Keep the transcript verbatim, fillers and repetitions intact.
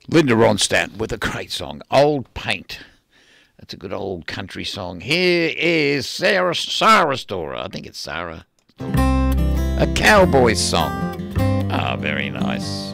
Linda Ronstadt with a great song, Old Paint. That's a good old country song. Here is Sarah, Sarah Storer. I think it's Sarah. A cowboy song. Ah, very nice.